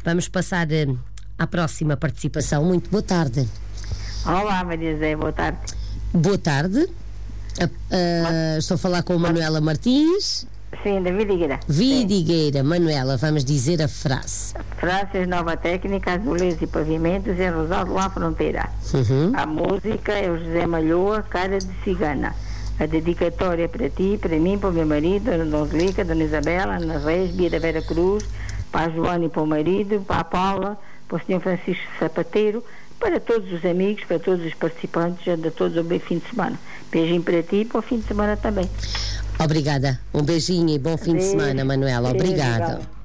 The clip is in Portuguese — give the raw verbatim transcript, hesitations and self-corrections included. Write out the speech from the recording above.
Vamos passar uh, à próxima participação. Muito boa tarde. Olá, Maria José, boa tarde. Boa tarde. Uh, uh, estou a falar com a Manuela Martins. Sim, da Vidigueira. Vidigueira. Manuela, vamos dizer a frase. Frases, nova técnica, azulejos e pavimentos em Rosaldo lá Fronteira. Uhum. A música é o José Malhoa, Cara de Cigana. A dedicatória é para ti, para mim, para o meu marido, Dona Donslica, Dona Isabela, Ana Reis, Bia da Vera Cruz, para a Joana e para o marido, para a Paula, para o senhor Francisco Sapateiro, para todos os amigos, para todos os participantes, a todos um bom fim de semana. Beijinho para ti e para o fim de semana também. Obrigada. Um beijinho e bom fim de semana, Manuela. Obrigada.